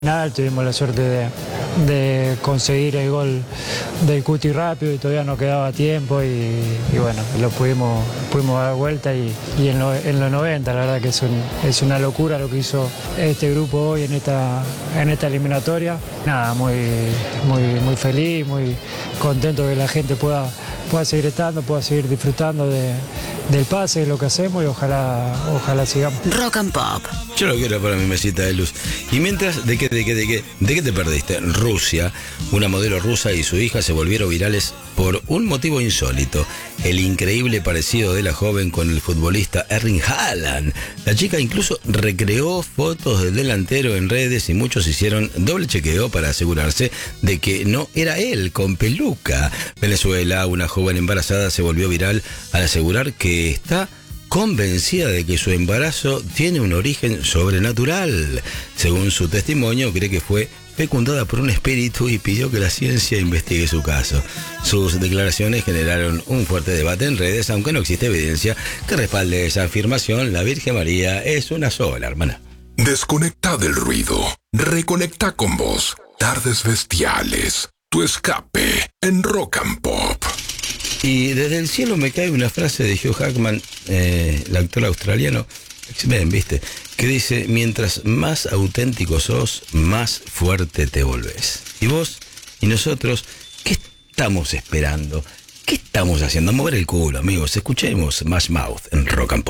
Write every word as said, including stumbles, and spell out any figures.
Tuvimos la suerte de, de conseguir el gol del Cuti rápido y todavía no quedaba tiempo y, y bueno, lo pudimos, pudimos dar vuelta y, y en, lo, en los noventa, la verdad que es, un, es una locura lo que hizo este grupo hoy en esta, en esta eliminatoria. Nada, muy, muy, muy feliz, muy contento que la gente pueda, pueda seguir estando, pueda seguir disfrutando de, del pase, de lo que hacemos y ojalá, ojalá sigamos. Rock and Pop. Yo lo quiero para mi mesita de luz. Y mientras, ¿de qué, de qué, de qué, de qué te perdiste? En Rusia, una modelo rusa y su hija se volvieron virales por un motivo insólito: el increíble parecido de la joven con el futbolista Erling Haaland. La chica incluso recreó fotos del delantero en redes y muchos hicieron doble chequeo para asegurarse de que no era él con peluca. Venezuela, una joven embarazada se volvió viral al asegurar que está convencida de que su embarazo tiene un origen sobrenatural. Según su testimonio, cree que fue fecundada por un espíritu y pidió que la ciencia investigue su caso. Sus declaraciones generaron un fuerte debate en redes, aunque no existe evidencia que respalde esa afirmación. La Virgen María es una sola, hermana. Desconecta del ruido. Reconecta con vos. Tardes bestiales. Tu escape en Rock and Pop. Y desde el cielo me cae una frase de Hugh Jackman, eh, el actor australiano, X-Men, ¿viste? Que dice: mientras más auténtico sos, más fuerte te volvés. Y vos y nosotros, ¿qué estamos esperando? ¿Qué estamos haciendo? A mover el culo, amigos. Escuchemos Smash Mouth en Rock and Pop.